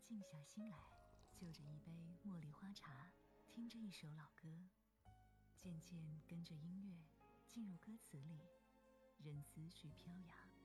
静下心来，就着一杯茉莉花茶，听着一首老歌，渐渐跟着音乐进入歌词里，任思绪飘扬。